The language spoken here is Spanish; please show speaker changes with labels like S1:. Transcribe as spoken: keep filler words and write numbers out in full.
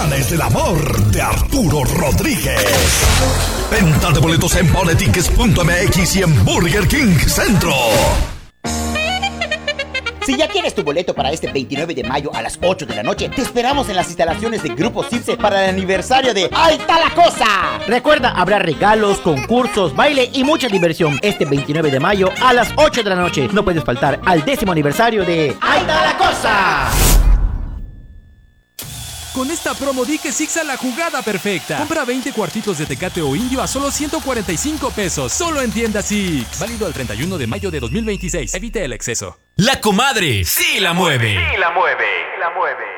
S1: Guardianes del Amor de Arturo Rodríguez. Venta de boletos en boletickets punto m x y en Burger King Centro.
S2: Si ya tienes tu boleto para este veintinueve de mayo a las ocho de la noche, te esperamos en las instalaciones de Grupo Circe para el aniversario de ¡Ahí está la cosa!
S3: Recuerda, habrá regalos, concursos, baile y mucha diversión este veintinueve de mayo a las ocho de la noche. No puedes faltar al décimo aniversario de ¡Ahí está la cosa!
S4: Con esta promo di que Sixa la jugada perfecta. Compra veinte cuartitos de Tecate o Indio a solo ciento cuarenta y cinco pesos. Solo en tienda Six. Válido al treinta y uno de mayo de dos mil veintiséis. Evite el exceso.
S5: La comadre sí la mueve.
S6: Sí la mueve. La mueve.